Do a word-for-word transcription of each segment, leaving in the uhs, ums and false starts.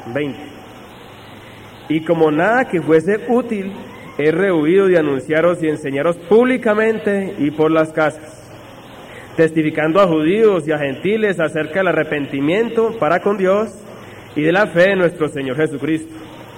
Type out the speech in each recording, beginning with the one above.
veinte. Y como nada que fuese útil, he rehuido de anunciaros y enseñaros públicamente y por las casas, testificando a judíos y a gentiles acerca del arrepentimiento para con Dios y de la fe en nuestro Señor Jesucristo.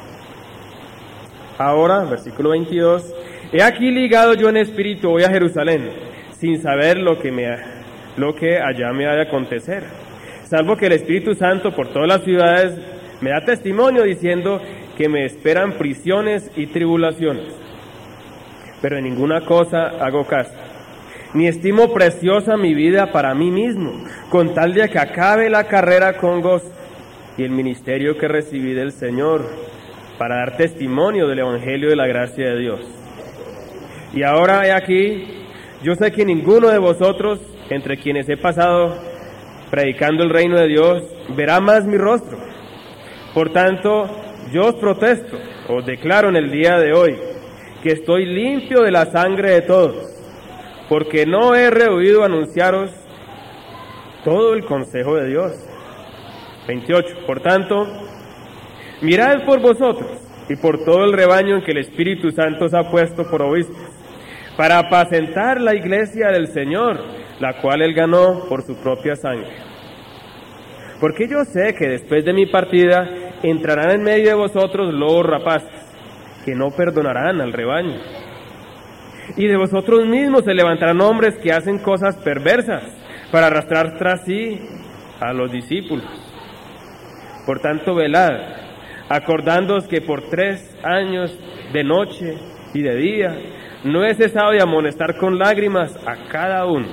Ahora, versículo veintidós, he aquí ligado yo en espíritu voy a Jerusalén, sin saber lo que, me, lo que allá me ha de acontecer, salvo que el Espíritu Santo por todas las ciudades me da testimonio diciendo que me esperan prisiones y tribulaciones. Pero en ninguna cosa hago caso, ni estimo preciosa mi vida para mí mismo, con tal de que acabe la carrera con gozo y el ministerio que recibí del Señor, para dar testimonio del Evangelio de la gracia de Dios. Y ahora he aquí, yo sé que ninguno de vosotros, entre quienes he pasado predicando el reino de Dios, verá más mi rostro. Por tanto, yo os protesto, os declaro en el día de hoy, que estoy limpio de la sangre de todos, porque no he rehuido anunciaros todo el consejo de Dios. veintiocho. Por tanto, mirad por vosotros y por todo el rebaño en que el Espíritu Santo os ha puesto por obispos, para apacentar la iglesia del Señor, la cual Él ganó por su propia sangre. Porque yo sé que después de mi partida entrarán en medio de vosotros lobos rapaces, que no perdonarán al rebaño. Y de vosotros mismos se levantarán hombres que hacen cosas perversas, para arrastrar tras sí a los discípulos. Por tanto, velad, acordándoos que por tres años de noche y de día no he cesado de amonestar con lágrimas a cada uno.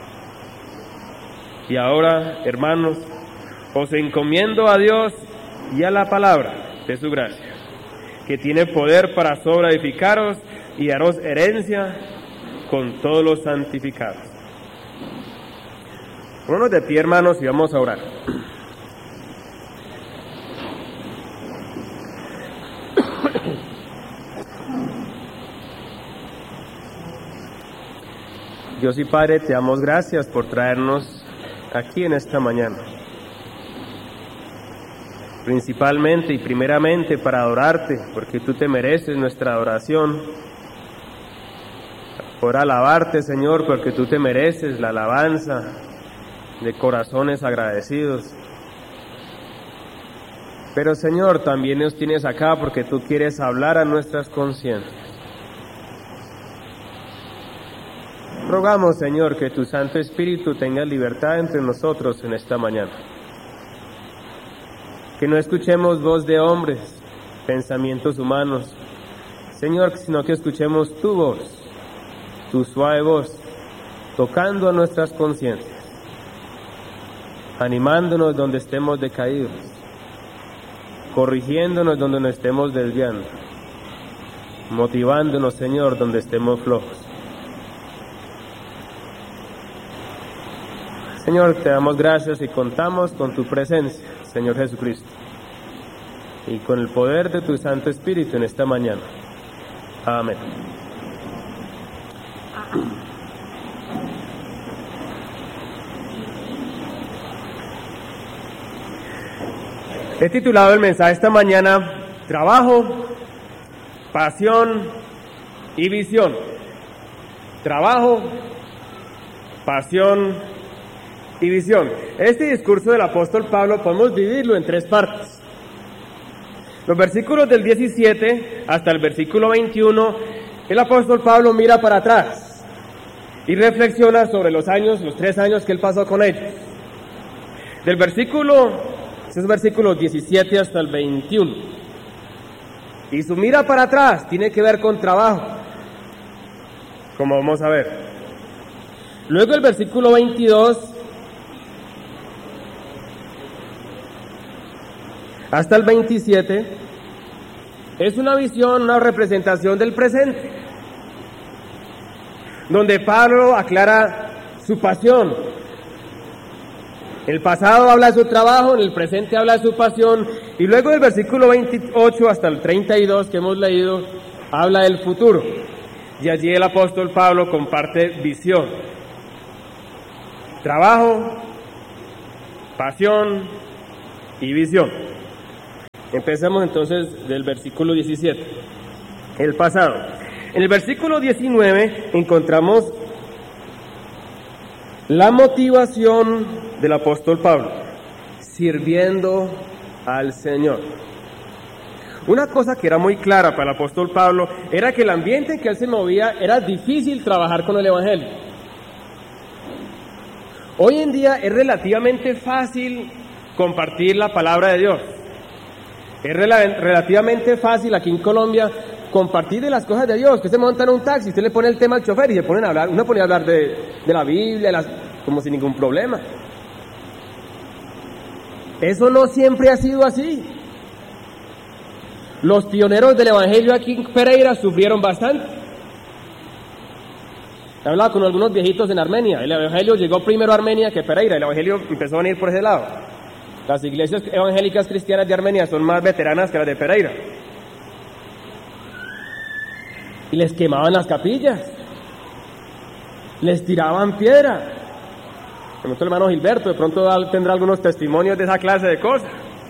Y ahora, hermanos, os encomiendo a Dios y a la palabra de su gracia, que tiene poder para sobreedificaros y daros herencia con todos los santificados. Ponos de pie, hermanos, y vamos a orar. Dios y Padre, te damos gracias por traernos aquí en esta mañana, principalmente y primeramente para adorarte, porque tú te mereces nuestra adoración, por alabarte, Señor, porque tú te mereces la alabanza de corazones agradecidos. Pero, Señor, también nos tienes acá porque tú quieres hablar a nuestras conciencias. Rogamos, Señor, que tu Santo Espíritu tenga libertad entre nosotros en esta mañana. Que no escuchemos voz de hombres, pensamientos humanos, Señor, sino que escuchemos tu voz, tu suave voz, tocando a nuestras conciencias, animándonos donde estemos decaídos, corrigiéndonos donde nos estemos desviando, motivándonos, Señor, donde estemos flojos. Señor, te damos gracias y contamos con tu presencia, Señor Jesucristo, y con el poder de tu Santo Espíritu en esta mañana. Amén. He titulado el mensaje esta mañana, Trabajo, Pasión y Visión. Trabajo, pasión y visión. Este discurso del apóstol Pablo podemos dividirlo en tres partes. Los versículos del diecisiete hasta el versículo veintiuno, el apóstol Pablo mira para atrás y reflexiona sobre los años, los tres años que él pasó con ellos. Del versículo, esos versículos diecisiete hasta el veintiuno. Y su mira para atrás tiene que ver con trabajo, como vamos a ver. Luego el versículo veintidós hasta el veintisiete es una visión, una representación del presente, donde Pablo aclara su pasión. El pasado habla de su trabajo, en el presente habla de su pasión, y luego del versículo veintiocho hasta el treinta y dos que hemos leído, habla del futuro. Y allí el apóstol Pablo comparte visión, trabajo, pasión y visión. Empezamos entonces del versículo diecisiete, el pasado. En el versículo diecinueve encontramos la motivación del apóstol Pablo, sirviendo al Señor. Una cosa que era muy clara para el apóstol Pablo era que el ambiente en que él se movía era difícil trabajar con el Evangelio. Hoy en día es relativamente fácil compartir la palabra de Dios. Es rela- relativamente fácil aquí en Colombia compartir de las cosas de Dios. Que se monta en un taxi, usted le pone el tema al chofer y se ponen a hablar. Uno pone a hablar de, de la Biblia, de las, como sin ningún problema. Eso no siempre ha sido así. Los pioneros del Evangelio aquí en Pereira sufrieron bastante. He hablado con algunos viejitos en Armenia. El Evangelio llegó primero a Armenia que Pereira. El Evangelio empezó a venir por ese lado. Las iglesias evangélicas cristianas de Armenia son más veteranas que las de Pereira. Y les quemaban las capillas. Les tiraban piedra. Nuestro hermano Gilberto de pronto tendrá algunos testimonios de esa clase de cosas.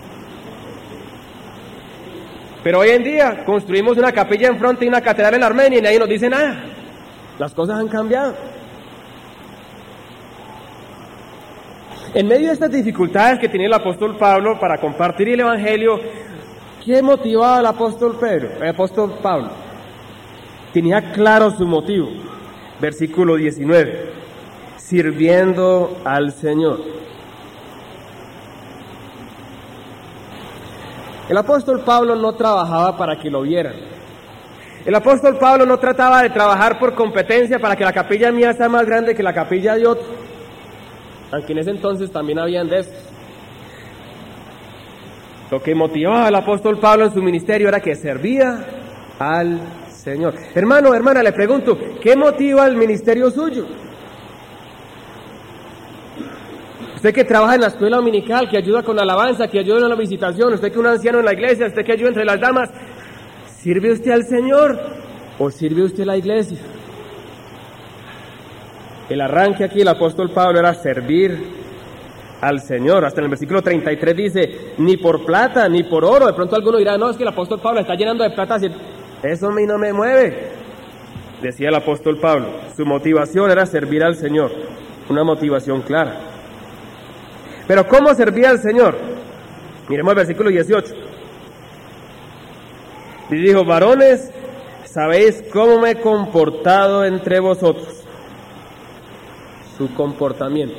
Pero hoy en día construimos una capilla enfrente y una catedral en Armenia y nadie nos dice nada. Las cosas han cambiado. En medio de estas dificultades que tenía el apóstol Pablo para compartir el Evangelio, ¿qué motivaba al apóstol Pedro, el apóstol Pablo? Tenía claro su motivo. Versículo diecinueve. Sirviendo al Señor. El apóstol Pablo no trabajaba para que lo vieran. El apóstol Pablo no trataba de trabajar por competencia para que la capilla mía sea más grande que la capilla de otro. Aunque en ese entonces también habían de estos. Lo que motivaba al apóstol Pablo en su ministerio era que servía al Señor. Hermano, hermana, le pregunto, ¿qué motiva el ministerio suyo? Usted que trabaja en la escuela dominical, que ayuda con la alabanza, que ayuda en la visitación, usted que es un anciano en la iglesia, usted que ayuda entre las damas, ¿sirve usted al Señor o sirve usted a la iglesia? El arranque aquí del apóstol Pablo era servir al Señor. Hasta en el versículo treinta y tres dice, ni por plata, ni por oro. De pronto alguno dirá, no, es que el apóstol Pablo está llenando de plata, eso a mí no me mueve. Decía el apóstol Pablo, su motivación era servir al Señor, una motivación clara. Pero ¿cómo servía al Señor? Miremos el versículo dieciocho. Y dijo, varones, ¿sabéis cómo me he comportado entre vosotros? Su comportamiento.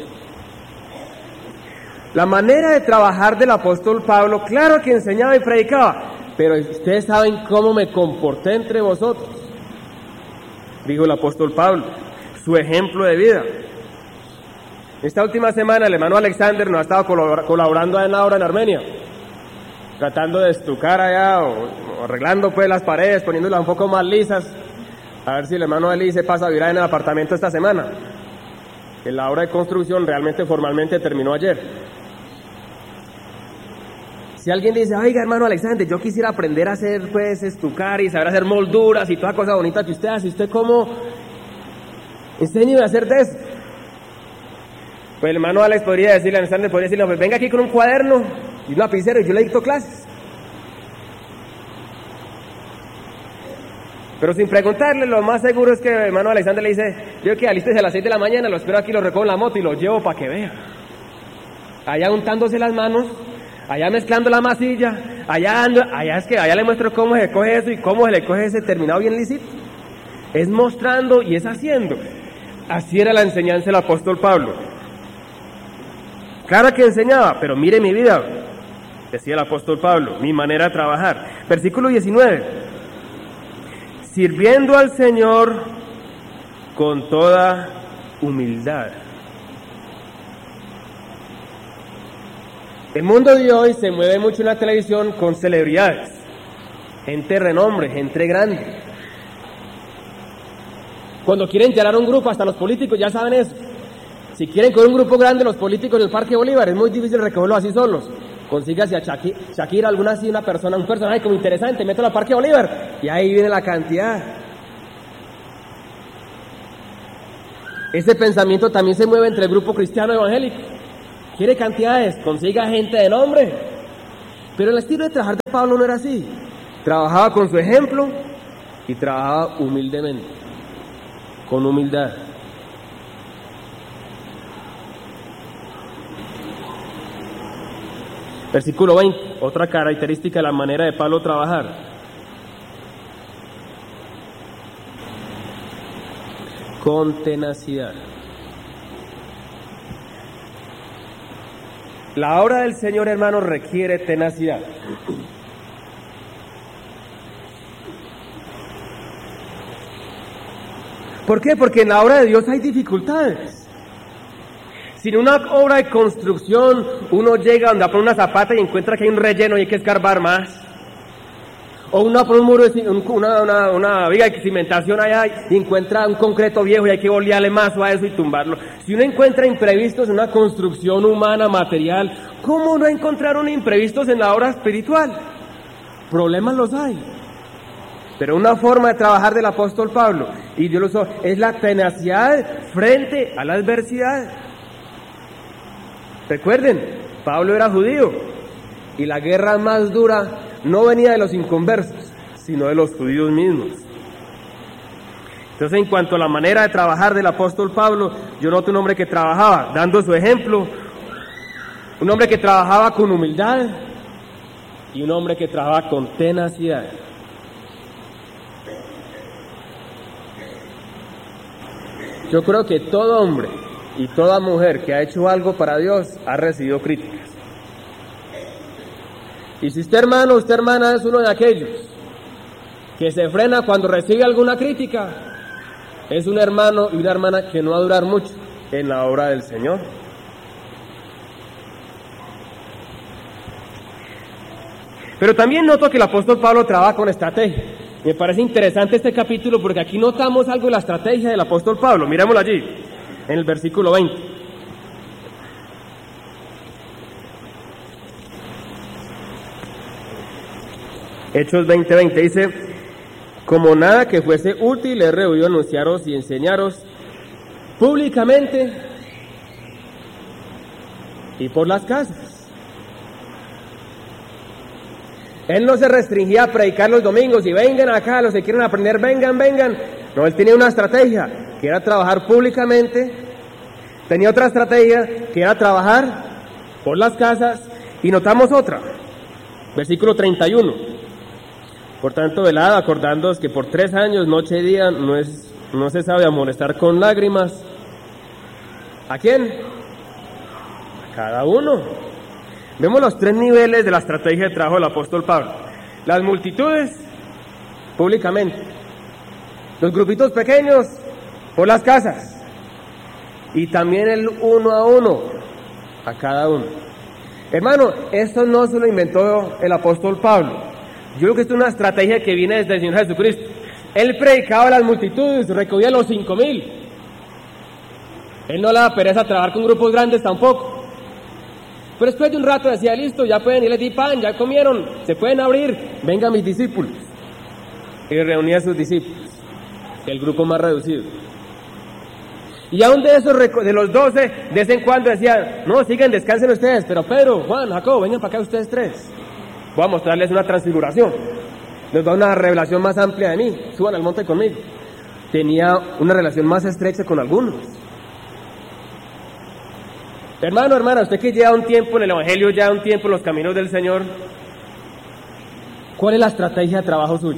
La manera de trabajar del apóstol Pablo, claro que enseñaba y predicaba, pero ustedes saben cómo me comporté entre vosotros, dijo el apóstol Pablo, su ejemplo de vida. Esta última semana el hermano Alexander nos ha estado colaborando en la obra en Armenia, tratando de estucar allá o, o arreglando pues las paredes, poniéndolas un poco más lisas, a ver si el hermano Eli se pasa a vivir en el apartamento esta semana. Que la obra de construcción realmente formalmente terminó ayer. Si alguien dice, oiga hermano Alexander, yo quisiera aprender a hacer pues estucar y saber hacer molduras y toda cosa bonita que usted hace, ¿usted cómo? Enséñeme a hacer de eso. Pues el hermano Alex podría decirle, Alexander podría decirle, pues venga aquí con un cuaderno y un lapicero y yo le dicto clases. Pero sin preguntarle, lo más seguro es que el hermano Alexander le dice, yo que alístese a las seis de la mañana, lo espero aquí, lo recojo en la moto y lo llevo para que vea. Allá untándose las manos, allá mezclando la masilla, allá ando, allá es que allá le muestro cómo se coge eso y cómo se le coge ese terminado bien lisito. Es mostrando y es haciendo. Así era la enseñanza del apóstol Pablo. Claro que enseñaba, pero mire mi vida, decía el apóstol Pablo, mi manera de trabajar. Versículo diecinueve. Sirviendo al Señor con toda humildad. El mundo de hoy se mueve mucho en la televisión con celebridades, gente de renombre, gente grande. Cuando quieren llenar un grupo, hasta los políticos ya saben eso. Si quieren con un grupo grande, los políticos del Parque Bolívar, es muy difícil recogerlo así solos. Consígase a Shakira, Shakira, alguna así, una persona, un personaje como interesante, mételo al Parque Bolívar, y ahí viene la cantidad. Ese pensamiento también se mueve entre el grupo cristiano evangélico. Quiere cantidades, consiga gente de nombre. Pero el estilo de trabajar de Pablo no era así. Trabajaba con su ejemplo y trabajaba humildemente, con humildad. Versículo veinte, otra característica de la manera de Pablo trabajar. Con tenacidad. La obra del Señor, hermano, requiere tenacidad. ¿Por qué? Porque en la obra de Dios hay dificultades. Si en una obra de construcción uno llega donde va a poner una zapata y encuentra que hay un relleno y hay que escarbar más, o uno pone un muro, de, una, una, una viga de cimentación allá y encuentra un concreto viejo y hay que bolearle más a eso y tumbarlo. Si uno encuentra imprevistos en una construcción humana, material, ¿cómo no encontraron imprevistos en la obra espiritual? Problemas los hay. Pero una forma de trabajar del apóstol Pablo, y Dios lo usó, es la tenacidad frente a la adversidad. Recuerden, Pablo era judío y la guerra más dura no venía de los inconversos, sino de los judíos mismos. Entonces, en cuanto a la manera de trabajar del apóstol Pablo, yo noto un hombre que trabajaba dando su ejemplo, un hombre que trabajaba con humildad y un hombre que trabajaba con tenacidad. Yo creo que todo hombre y toda mujer que ha hecho algo para Dios ha recibido críticas. Y si usted, hermano, usted, hermana, es uno de aquellos que se frena cuando recibe alguna crítica, es un hermano y una hermana que no va a durar mucho en la obra del Señor. Pero también noto que el apóstol Pablo trabaja con estrategia. Me parece interesante este capítulo porque aquí notamos algo de la estrategia del apóstol Pablo. Mirémoslo allí, en el versículo veinte. Hechos veinte, veinte dice: como nada que fuese útil he rehuido anunciaros y enseñaros públicamente y por las casas. Él no se restringía a predicar los domingos y vengan acá, los que quieren aprender, vengan, vengan. No, él tenía una estrategia, que era trabajar públicamente. Tenía otra estrategia, que era trabajar por las casas. Y notamos otra, versículo treinta y uno. Por tanto, velad, acordándoos que por tres años, noche y día, no, es, no se sabe amonestar con lágrimas. ¿A quién? A cada uno. Vemos los tres niveles de la estrategia de trabajo del apóstol Pablo. Las multitudes, públicamente. Los grupitos pequeños, por las casas. Y también el uno a uno, a cada uno. Hermano, esto no se lo inventó el apóstol Pablo. Yo creo que esto es una estrategia que viene desde el Señor Jesucristo. Él predicaba a las multitudes, recogía a los cinco mil. Él no le daba pereza a trabajar con grupos grandes tampoco. Pero después de un rato decía, listo, ya pueden, y les di pan, ya comieron, se pueden abrir, vengan mis discípulos. Y reunía a sus discípulos, el grupo más reducido. Y aún de esos, de los doce, de vez en cuando decían, no, sigan, descansen ustedes, pero Pedro, Juan, Jacobo, vengan para acá ustedes tres. Voy a mostrarles una transfiguración, les doy una revelación más amplia de mí, suban al monte conmigo. Tenía una relación más estrecha con algunos. Hermano, hermana, usted que lleva un tiempo en el Evangelio, ya un tiempo en los caminos del Señor, ¿cuál es la estrategia de trabajo suya?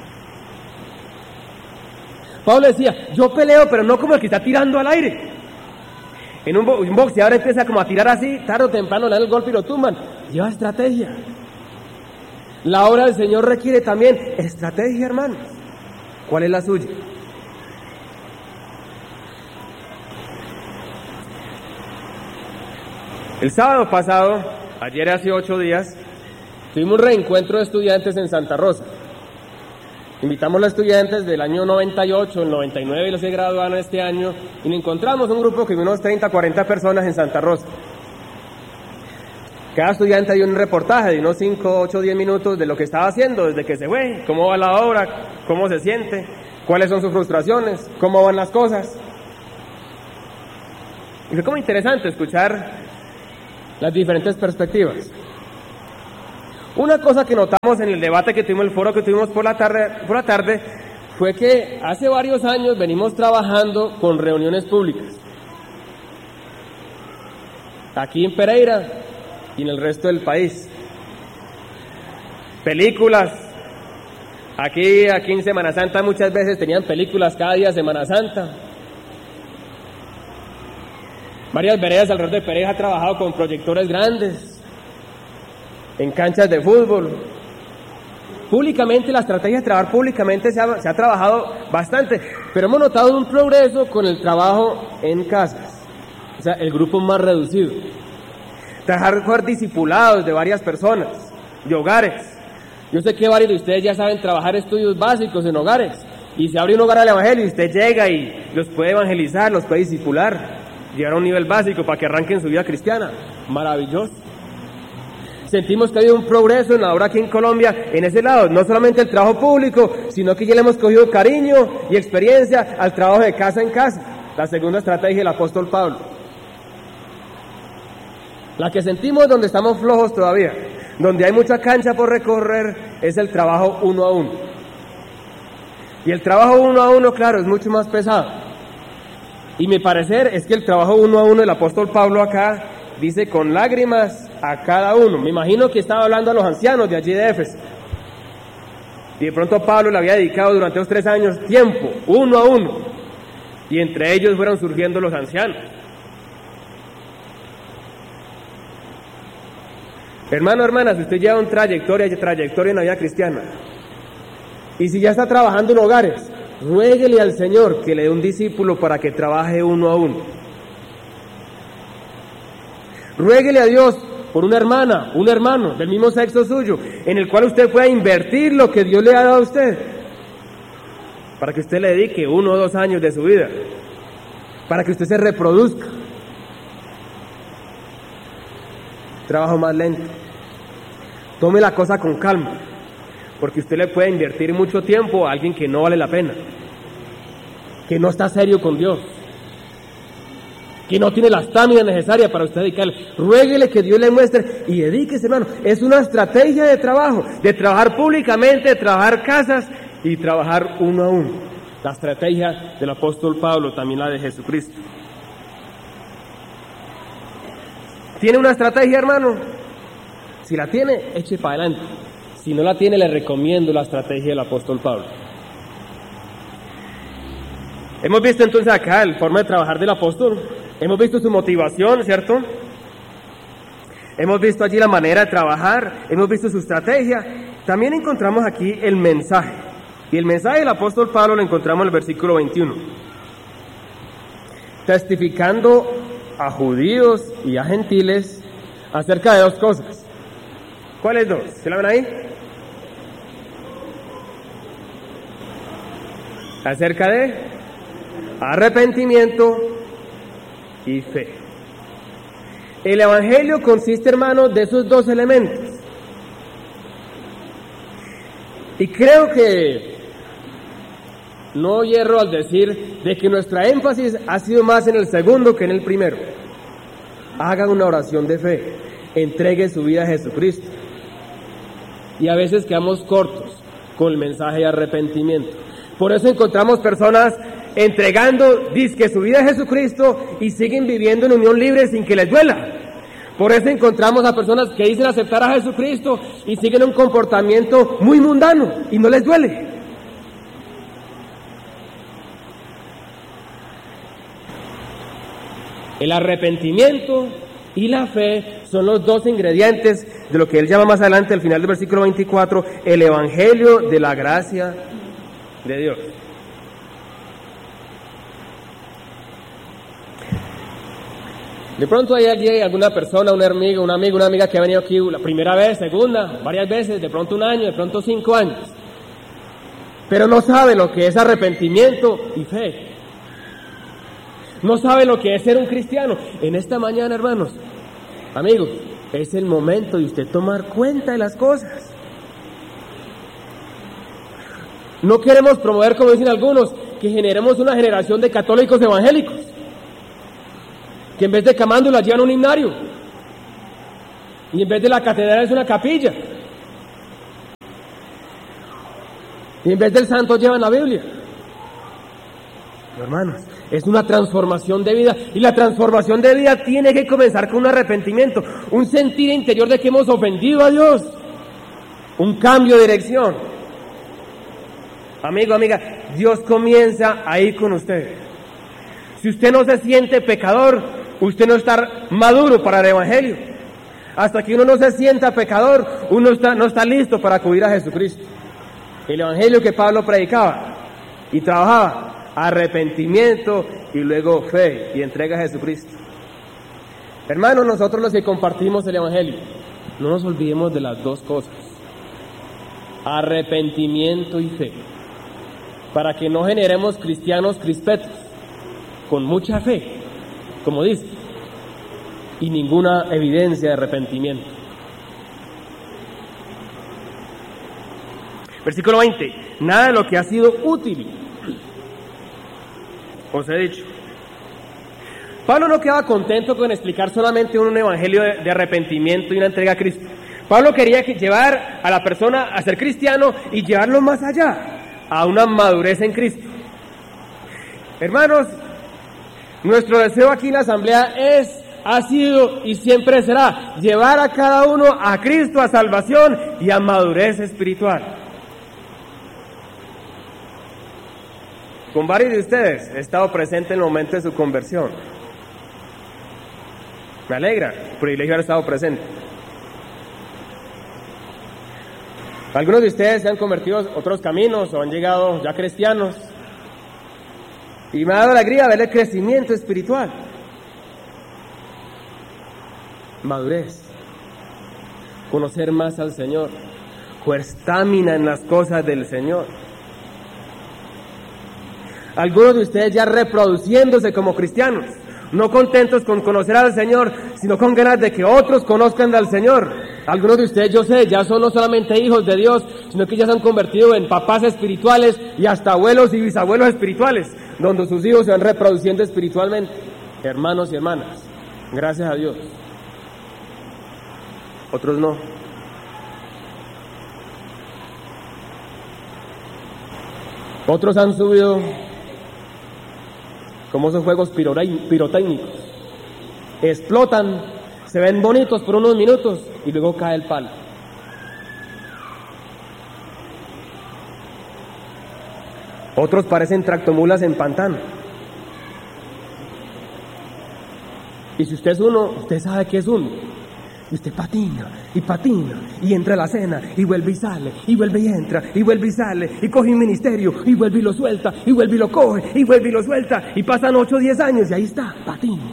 Pablo decía, yo peleo, pero no como el que está tirando al aire. En un, bo un boxeador empieza como a tirar así, tarde o temprano le dan el golpe y lo tumban. Lleva estrategia. La obra del Señor requiere también estrategia, hermanos. ¿Cuál es la suya? El sábado pasado, ayer hace ocho días, tuvimos un reencuentro de estudiantes en Santa Rosa. Invitamos a los estudiantes del año noventa y ocho, el noventa y nueve y los que graduaron este año, y nos encontramos un grupo que unos treinta, cuarenta personas en Santa Rosa. Cada estudiante dio un reportaje de unos cinco, ocho, diez minutos de lo que estaba haciendo desde que se fue, cómo va la obra, cómo se siente, cuáles son sus frustraciones, cómo van las cosas. Y fue como interesante escuchar las diferentes perspectivas. Una cosa que notamos en el debate que tuvimos, el foro que tuvimos por la tarde, por la tarde, fue que hace varios años venimos trabajando con reuniones públicas. Aquí en Pereira y en el resto del país. Películas. Aquí, aquí en Semana Santa muchas veces tenían películas cada día de Semana Santa. Varias veredas alrededor de Pereira ha trabajado con proyectores grandes, en canchas de fútbol. Públicamente, la estrategia de trabajar públicamente se ha, se ha trabajado bastante, pero hemos notado un progreso con el trabajo en casas, o sea, el grupo más reducido. Trabajar con discipulados de varias personas, de hogares. Yo sé que varios de ustedes ya saben trabajar estudios básicos en hogares, y se abre un hogar al evangelio y usted llega y los puede evangelizar, los puede discipular, llegar a un nivel básico para que arranquen su vida cristiana. Maravilloso. Sentimos que ha habido un progreso en la obra aquí en Colombia, en ese lado, no solamente el trabajo público, sino que ya le hemos cogido cariño y experiencia al trabajo de casa en casa, la segunda estrategia del apóstol Pablo. La que sentimos donde estamos flojos todavía, donde hay mucha cancha por recorrer, es el trabajo uno a uno. Y el trabajo uno a uno, claro, es mucho más pesado. Y mi parecer es que el trabajo uno a uno del apóstol Pablo acá dice con lágrimas a cada uno. Me imagino que estaba hablando a los ancianos de allí de Éfeso. Y de pronto Pablo le había dedicado durante los tres años tiempo, uno a uno. Y entre ellos fueron surgiendo los ancianos. Hermano, hermana, si usted lleva una trayectoria, trayectoria en la vida cristiana, y si ya está trabajando en hogares, ruéguele al Señor que le dé un discípulo para que trabaje uno a uno. Ruéguele a Dios por una hermana, un hermano del mismo sexo suyo, en el cual usted pueda invertir lo que Dios le ha dado a usted, para que usted le dedique uno o dos años de su vida, para que usted se reproduzca. Trabajo más lento. Tome la cosa con calma, porque usted le puede invertir mucho tiempo a alguien que no vale la pena, que no está serio con Dios, que no tiene la estamina necesaria para usted dedicarle. Ruéguele que Dios le muestre y dedíquese, hermano. Es una estrategia de trabajo, de trabajar públicamente, de trabajar casas y trabajar uno a uno. La estrategia del apóstol Pablo, también la de Jesucristo. ¿Tiene una estrategia, hermano? Si la tiene, eche para adelante. Si no la tiene, le recomiendo la estrategia del apóstol Pablo. Hemos visto entonces acá la forma de trabajar del apóstol. Hemos visto su motivación, ¿cierto? Hemos visto allí la manera de trabajar. Hemos visto su estrategia. También encontramos aquí el mensaje. Y el mensaje del apóstol Pablo lo encontramos en el versículo veintiuno. Testificando a judíos y a gentiles acerca de dos cosas. ¿Cuáles dos? ¿Se la ven ahí? Acerca de arrepentimiento y fe. El evangelio consiste, hermanos, de esos dos elementos. Y creo que no hierro al decir de que nuestra énfasis ha sido más en el segundo que en el primero. Haga una oración de fe, entregue su vida a Jesucristo. Y a veces quedamos cortos con el mensaje de arrepentimiento. Por eso encontramos personas entregando dizque su vida a Jesucristo y siguen viviendo en unión libre sin que les duela. Por eso encontramos a personas que dicen aceptar a Jesucristo y siguen un comportamiento muy mundano y no les duele. El arrepentimiento y la fe son los dos ingredientes de lo que él llama más adelante, al final del versículo veinticuatro, el evangelio de la gracia de Dios. De pronto hay alguien, alguna persona, un amigo, un amigo, una amiga que ha venido aquí la primera vez, segunda, varias veces, de pronto un año, de pronto cinco años, pero no sabe lo que es arrepentimiento y fe. No sabe lo que es ser un cristiano. En esta mañana, hermanos, amigos, es el momento de usted tomar cuenta de las cosas. No queremos promover, como dicen algunos, que generemos una generación de católicos evangélicos, que en vez de camándulas llevan un himnario, y en vez de la catedral es una capilla, Y en vez del santo llevan la Biblia. Hermanos, es una transformación de vida. Y la transformación de vida tiene que comenzar con un arrepentimiento, un sentir interior de que hemos ofendido a Dios, un cambio de dirección. Amigo, amiga, Dios comienza ahí con usted. Si usted no se siente pecador, usted no está maduro para el Evangelio. Hasta que uno no se sienta pecador, uno está, no está listo para acudir a Jesucristo. El Evangelio que Pablo predicaba y trabajaba, arrepentimiento y luego fe y entrega a Jesucristo. Hermanos, nosotros los que compartimos el Evangelio, no nos olvidemos de las dos cosas: arrepentimiento y fe, para que no generemos cristianos crispetos, con mucha fe, como dice, y ninguna evidencia de arrepentimiento. Versículo veinte. Nada de lo que ha sido útil os he dicho. Pablo no quedaba contento con explicar solamente un evangelio de, de arrepentimiento y una entrega a Cristo. Pablo quería que llevar a la persona a ser cristiano y llevarlo más allá, a una madurez en Cristo. Hermanos, nuestro deseo aquí en la asamblea es, ha sido y siempre será llevar a cada uno a Cristo, a salvación y a madurez espiritual. Con varios de ustedes he estado presente en el momento de su conversión. Me alegra, privilegio haber estado presente. Algunos de ustedes se han convertido a otros caminos o han llegado ya cristianos. Y me ha dado alegría ver el crecimiento espiritual. Madurez. Conocer más al Señor. Con estamina en las cosas del Señor. Algunos de ustedes ya reproduciéndose como cristianos, no contentos con conocer al Señor, sino con ganas de que otros conozcan al Señor. Algunos de ustedes, yo sé, ya son no solamente hijos de Dios, sino que ya se han convertido en papás espirituales y hasta abuelos y bisabuelos espirituales, donde sus hijos se van reproduciendo espiritualmente. Hermanos y hermanas, gracias a Dios. Otros no. Otros han subido como esos juegos pirotécnicos. Explotan, se ven bonitos por unos minutos y luego cae el palo. Otros parecen tractomulas en pantano. Y si usted es uno, usted sabe que es uno. Y usted patina, y patina, y entra a la cena, y vuelve y sale, y vuelve y entra, y vuelve y sale, y coge un ministerio, y vuelve y lo suelta, y vuelve y lo coge, y vuelve y lo suelta, y pasan ocho o diez años, y ahí está, patina.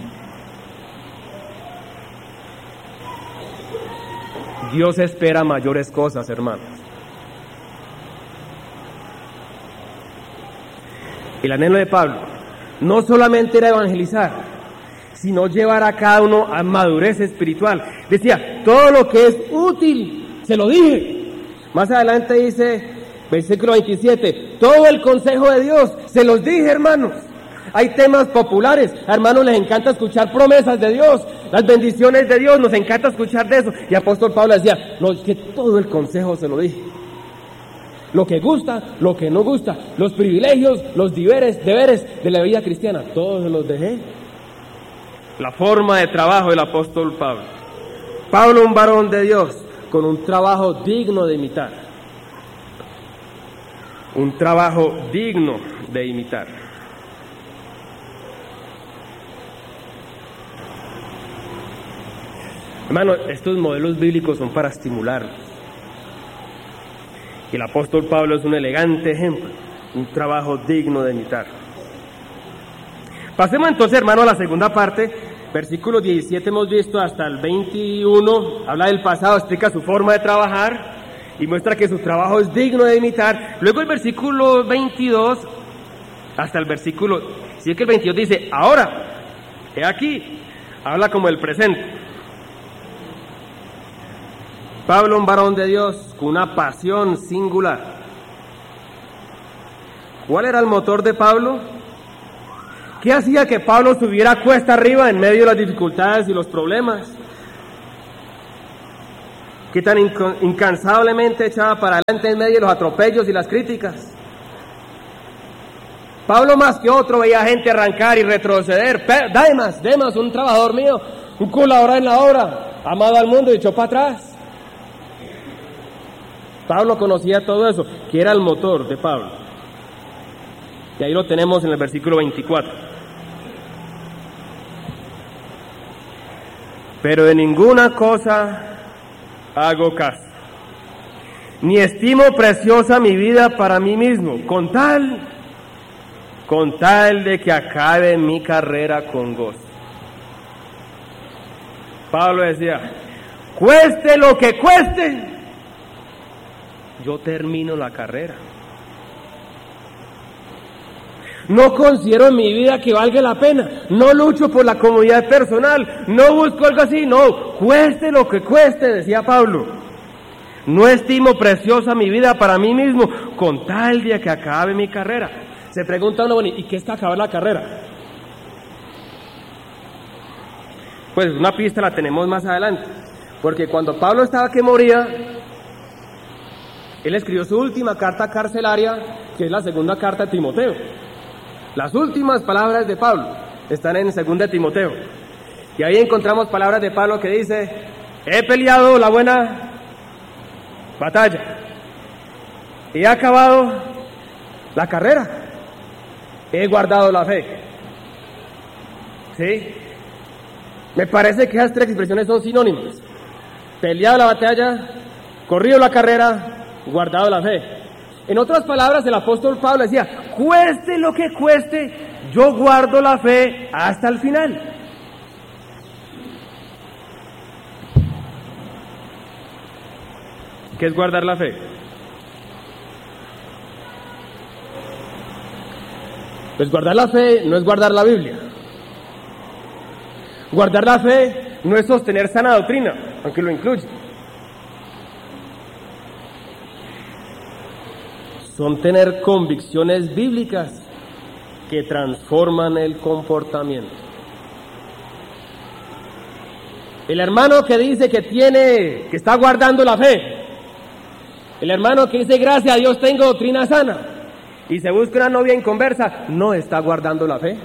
Dios espera mayores cosas, hermanos. El anhelo de Pablo no solamente era evangelizar, sino llevar a cada uno a madurez espiritual. Decía, todo lo que es útil, se lo dije. Más adelante dice, versículo veintisiete, todo el consejo de Dios, se los dije, hermanos. Hay temas populares, a hermanos les encanta escuchar promesas de Dios, las bendiciones de Dios, nos encanta escuchar de eso. Y apóstol Pablo decía, no, es que todo el consejo se lo dije. Lo que gusta, lo que no gusta, los privilegios, los deberes, deberes de la vida cristiana, todos se los dejé. La forma de trabajo del apóstol Pablo. Pablo, un varón de Dios, con un trabajo digno de imitar. Un trabajo digno de imitar. Hermano, estos modelos bíblicos son para estimularnos. Y el apóstol Pablo es un elegante ejemplo, un trabajo digno de imitar. Pasemos entonces, hermano, a la segunda parte. Versículo diecisiete hemos visto hasta el veintiuno, habla del pasado, explica su forma de trabajar y muestra que su trabajo es digno de imitar. Luego el versículo veintidós hasta el versículo, si es que el veintidós dice, ahora, he aquí, habla como el presente. Pablo, un varón de Dios, con una pasión singular. ¿Cuál era el motor de Pablo? ¿Qué hacía que Pablo subiera cuesta arriba en medio de las dificultades y los problemas? que tan inco- incansablemente echaba para adelante en medio de los atropellos y las críticas. Pablo más que otro veía gente arrancar y retroceder. Pe- Demas, Demas, un trabajador mío, un colaborador en la obra, amado al mundo y echó para atrás. Pablo conocía todo eso, que era el motor de Pablo. Y ahí lo tenemos en el versículo veinticuatro. Pero de ninguna cosa hago caso, ni estimo preciosa mi vida para mí mismo, con tal, con tal de que acabe mi carrera con gozo. Pablo decía, cueste lo que cueste, yo termino la carrera. No considero en mi vida que valga la pena, no lucho por la comodidad personal, no busco algo así, no, cueste lo que cueste, decía Pablo. No estimo preciosa mi vida para mí mismo, con tal de que acabe mi carrera. Se pregunta uno, bueno, ¿y qué es que acabar la carrera? Pues una pista la tenemos más adelante, porque cuando Pablo estaba que moría, él escribió su última carta carcelaria, que es la segunda carta de Timoteo. Las últimas palabras de Pablo están en segunda de Timoteo. Y ahí encontramos palabras de Pablo que dice, he peleado la buena batalla, he acabado la carrera, he guardado la fe. ¿Sí? Me parece que esas tres expresiones son sinónimas. Peleado la batalla, corrido la carrera, guardado la fe. En otras palabras, el apóstol Pablo decía, cueste lo que cueste, yo guardo la fe hasta el final. ¿Qué es guardar la fe? Pues guardar la fe no es guardar la Biblia. Guardar la fe no es sostener sana doctrina, aunque lo incluye. Son tener convicciones bíblicas que transforman el comportamiento. El hermano que dice que tiene, que está guardando la fe, el hermano que dice gracias a Dios tengo doctrina sana y se busca una novia inconversa, no está guardando la fe.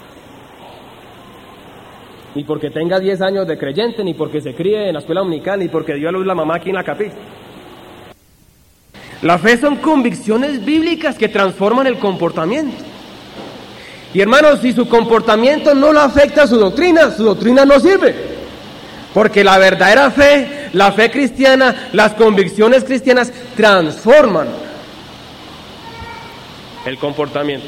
Ni porque tenga diez años de creyente, ni porque se críe en la escuela dominical, ni porque dio a luz la mamá aquí en la capilla. La fe son convicciones bíblicas que transforman el comportamiento. Y hermanos, si su comportamiento no le afecta a su doctrina, su doctrina no sirve. Porque la verdadera fe, la fe cristiana, las convicciones cristianas transforman el comportamiento.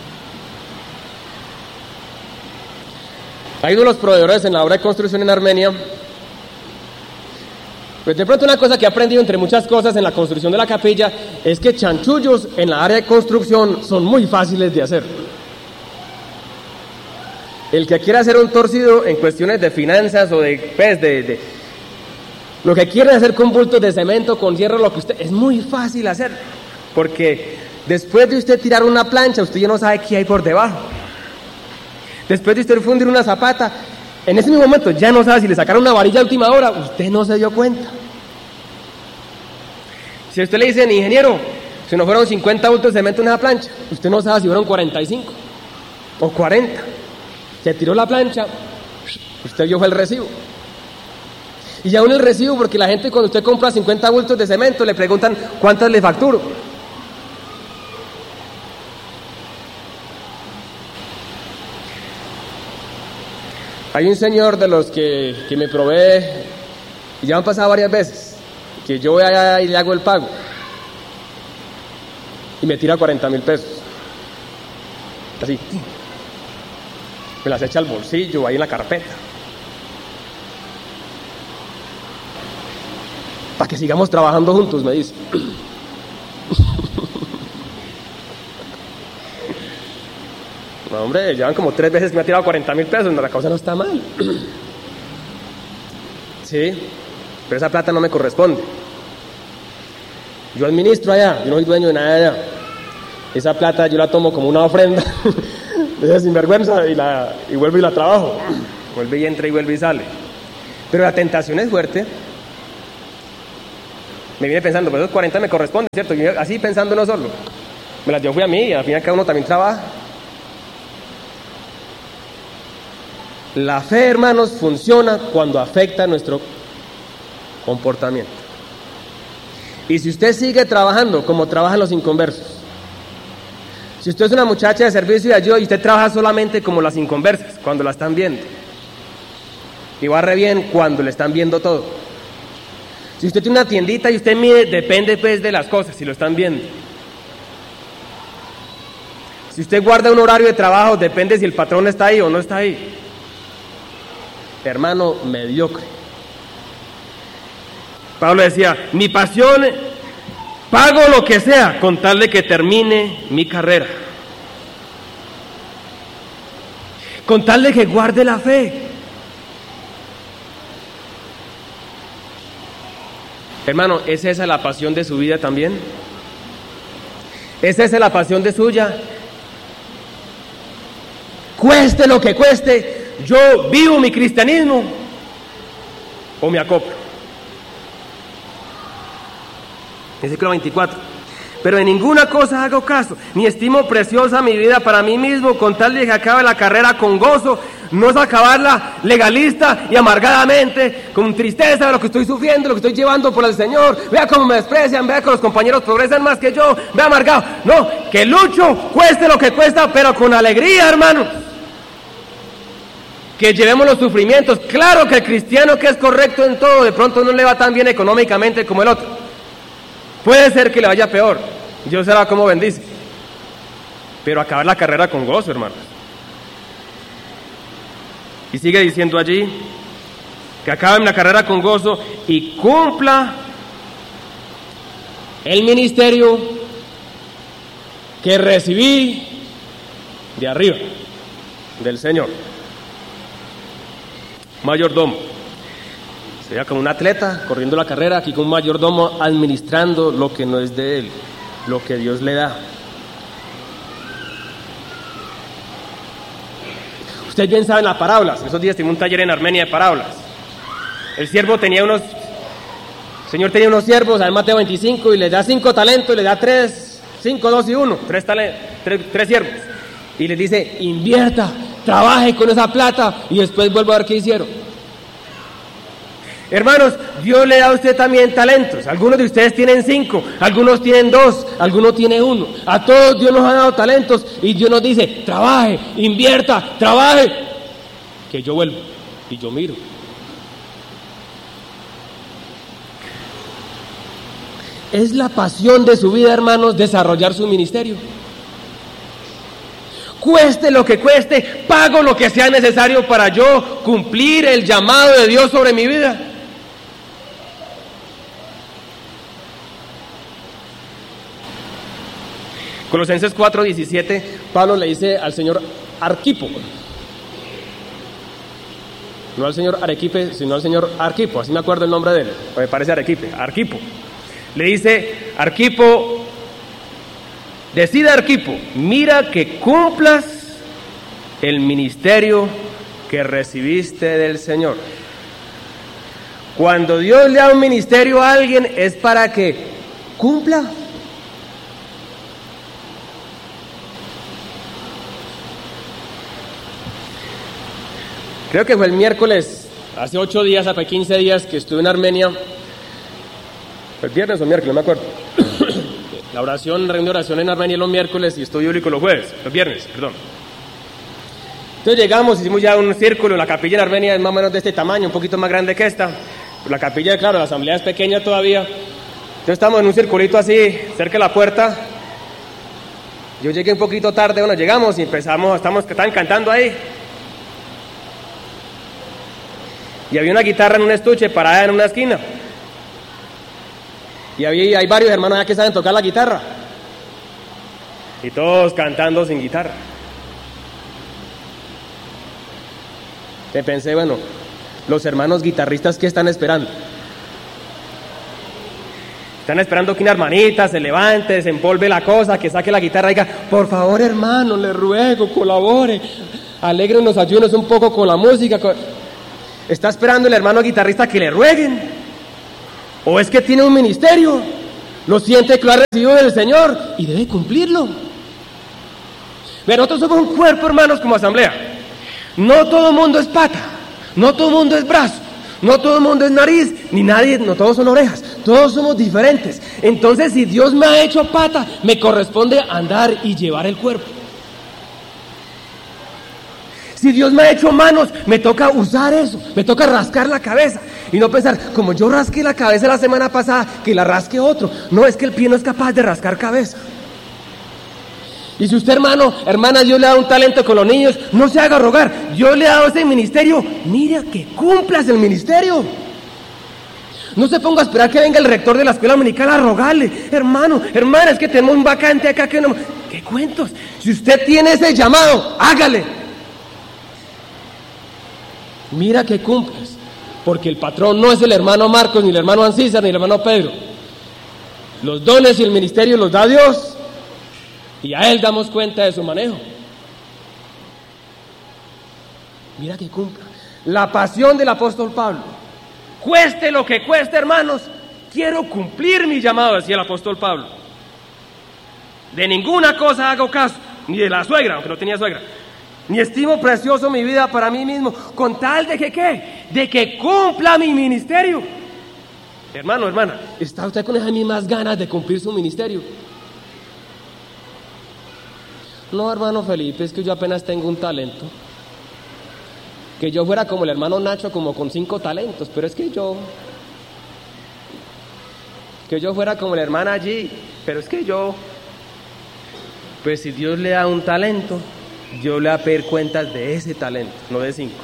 Hay uno de los proveedores en la obra de construcción en Armenia. Pues de pronto una cosa que he aprendido entre muchas cosas en la construcción de la capilla es que chanchullos en la área de construcción son muy fáciles de hacer. El que quiera hacer un torcido en cuestiones de finanzas o de, pues, de, de lo que quieren hacer con bultos de cemento, con hierro, lo que usted, es muy fácil hacer, porque después de usted tirar una plancha, usted ya no sabe qué hay por debajo. Después de usted fundir una zapata, en ese mismo momento ya no sabe si le sacaron una varilla a última hora, usted no se dio cuenta. Si a usted le dicen, ingeniero, si no fueron cincuenta bultos de cemento en esa plancha, usted no sabe si fueron cuarenta y cinco o cuarenta. Se tiró la plancha, usted vio el recibo. Y aún el recibo, porque la gente cuando usted compra cincuenta bultos de cemento le preguntan cuántas le facturo. Hay un señor de los que, que me provee, y ya han pasado varias veces, que yo voy allá y le hago el pago, y me tira cuarenta mil pesos. Así, me las echa al bolsillo, ahí en la carpeta. Para que sigamos trabajando juntos, me dice. No, hombre, llevan como tres veces que me ha tirado cuarenta mil pesos, la cosa no está mal. Sí, pero esa plata no me corresponde. Yo administro allá, yo no soy dueño de nada allá. Esa plata yo la tomo como una ofrenda de esa sinvergüenza y, la, y vuelvo y la trabajo. Vuelve y entra y vuelve y sale. Pero la tentación es fuerte. me vine pensando, pues esos cuarenta me corresponden, ¿cierto? Y así pensando no solo. Me las dio fui a mí y al final cada uno también trabaja. La fe, hermanos, funciona cuando afecta nuestro comportamiento. Y si usted sigue trabajando como trabajan los inconversos, si usted es una muchacha de servicio y ayuda y usted trabaja solamente como las inconversas, cuando la están viendo, y va re bien cuando le están viendo todo. Si usted tiene una tiendita y usted mide, depende pues de las cosas, si lo están viendo. Si usted guarda un horario de trabajo, depende si el patrón está ahí o no está ahí. Hermano, mediocre. Pablo decía, mi pasión, pago lo que sea con tal de que termine mi carrera. Con tal de que guarde la fe. Hermano, ¿es esa la pasión de su vida también? ¿Es esa la pasión de suya? Cueste lo que cueste, yo vivo mi cristianismo o me acoplo. Versículo veinticuatro. Pero en ninguna cosa hago caso, ni estimo preciosa mi vida para mí mismo, con tal de que acabe la carrera con gozo, no es acabarla legalista y amargadamente, con tristeza de lo que estoy sufriendo, lo que estoy llevando por el Señor. Vea cómo me desprecian, vea que los compañeros progresan más que yo, vea amargado. No, que lucho, cueste lo que cuesta, pero con alegría, hermanos. Que llevemos los sufrimientos. Claro que el cristiano que es correcto en todo, de pronto no le va tan bien económicamente como el otro. Puede ser que le vaya peor. Dios será como bendice. Pero acabar la carrera con gozo, hermanos. Y sigue diciendo allí que acaben la carrera con gozo y cumpla el ministerio que recibí de arriba, del Señor. Mayordomo. Sería como un atleta corriendo la carrera, aquí con un mayordomo administrando lo que no es de él, lo que Dios le da. Ustedes bien saben las parábolas. Esos días tenía un taller en Armenia de parábolas. El siervo tenía unos, el Señor tenía unos siervos, en Mateo veinticinco, y le da cinco talentos, y le da tres, cinco, dos y uno, tres, talentos, tres, tres siervos. Y les dice, invierta, trabaje con esa plata, y después vuelvo a ver qué hicieron. Hermanos, Dios le da a usted también talentos. Algunos de ustedes tienen cinco, algunos tienen dos, algunos tienen uno. A todos Dios nos ha dado talentos y Dios nos dice, trabaje, invierta, trabaje, que yo vuelvo y yo miro. Es la pasión de su vida, hermanos, desarrollar su ministerio. Cueste lo que cueste, pago lo que sea necesario para yo cumplir el llamado de Dios sobre mi vida. Colosenses cuatro diecisiete, Pablo le dice al señor Arquipo, no al señor Arequipe, sino al señor Arquipo, así me acuerdo el nombre de él, me parece Arequipe, Arquipo. Le dice, Arquipo, decida Arquipo, mira que cumplas el ministerio que recibiste del Señor. Cuando Dios le da un ministerio a alguien es para que cumpla. Creo que fue el miércoles, hace ocho días, hace quince días que estuve en Armenia. ¿El viernes o miércoles? No me acuerdo. La oración, reunión de oración en Armenia los miércoles y estudio bíblico los jueves, los viernes, perdón. Entonces llegamos, hicimos ya un círculo, la capilla en Armenia es más o menos de este tamaño, un poquito más grande que esta. La capilla, claro, la asamblea es pequeña todavía. Entonces estamos en un circulito así, cerca de la puerta. Yo llegué un poquito tarde, bueno, llegamos y empezamos, estamos, estaban cantando ahí. Y había una guitarra en un estuche parada en una esquina. Y había, hay varios hermanos allá que saben tocar la guitarra. Y todos cantando sin guitarra. Y pensé, bueno, los hermanos guitarristas, ¿qué están esperando? Están esperando que una hermanita se levante, se empolve la cosa, que saque la guitarra y diga, por favor, hermano, le ruego, colabore, alégrenos, ayúdenos un poco con la música. Está esperando el hermano guitarrista que le rueguen. O es que tiene un ministerio, lo siente que lo ha recibido del Señor y debe cumplirlo. Pero nosotros somos un cuerpo, hermanos, como asamblea. No todo el mundo es pata, no todo el mundo es brazo, no todo el mundo es nariz, ni nadie, no todos son orejas, todos somos diferentes. Entonces, si Dios me ha hecho pata, me corresponde andar y llevar el cuerpo. Si Dios me ha hecho manos, me toca usar eso, me toca rascar la cabeza y no pensar, como yo rasqué la cabeza la semana pasada, que la rasque otro. No, es que el pie no es capaz de rascar cabeza. Y si usted, hermano, hermana, Dios le da un talento con los niños, no se haga rogar. Dios le ha dado ese ministerio, mira que cumplas el ministerio. No se ponga a esperar que venga el rector de la escuela dominical a rogarle, hermano, hermana, es que tenemos un vacante acá que no... ¿Qué cuentos? Si usted tiene ese llamado, hágale. Mira que cumplas, porque el patrón no es el hermano Marcos, ni el hermano Ancísar, ni el hermano Pedro. Los dones y el ministerio los da Dios, y a Él damos cuenta de su manejo. Mira que cumpla. La pasión del apóstol Pablo. Cueste lo que cueste, hermanos, quiero cumplir mi llamado, decía el apóstol Pablo. De ninguna cosa hago caso, ni de la suegra, aunque no tenía suegra. Ni estimo precioso mi vida para mí mismo, con tal de que ¿qué? De que cumpla mi ministerio. Hermano, hermana, ¿está usted con esas mismas ganas de cumplir su ministerio? No, hermano Felipe, es que yo apenas tengo un talento. Que yo fuera como el hermano Nacho, como con cinco talentos, pero es que yo... Que yo fuera como la hermana allí, pero es que yo... Pues si Dios le da un talento, Dios le va a pedir cuentas de ese talento, no de cinco.